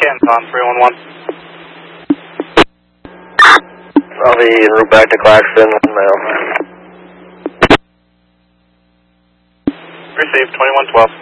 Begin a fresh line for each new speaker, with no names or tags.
Canton on 311.
Copy, en route back to Claxton, mail.
Received, 2112.